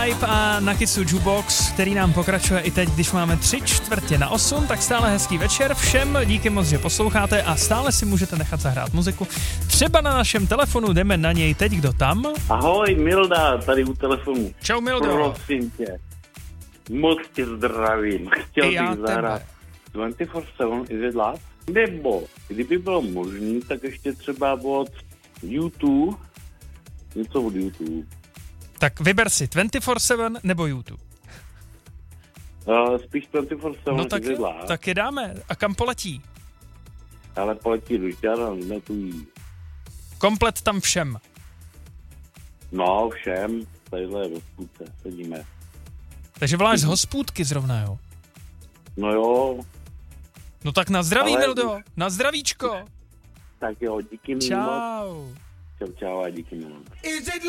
A na Kissu Jukebox, který nám pokračuje i teď, když máme 7:45, tak stále hezký večer všem, díky moc, že posloucháte a stále si můžete nechat zahrát muziku. Třeba na našem telefonu, jdeme na něj teď, kdo tam? Ahoj, Milda, tady u telefonu. Čau, Mildo. Prosím tě, moc tě zdravím. Chtěl bych zahrát 24/7 Is It Love? Nebo, kdyby bylo možné, tak ještě třeba od YouTube, něco od YouTube. Tak vyber si 24/7 nebo YouTube. Spíš 24/7 No tak Is It jo, Love. tak je dáme. A kam poletí? Ale poletí do Žďára, netují. Komplet tam všem. No, všem, tadyhle ve spůdce sedíme. Takže voláš z hospůdky zrovna, jo? No jo. No tak na zdraví, Ale... Mildo. Na zdravíčko. Tak jo, díky moc. Čau. Čau a díky moc.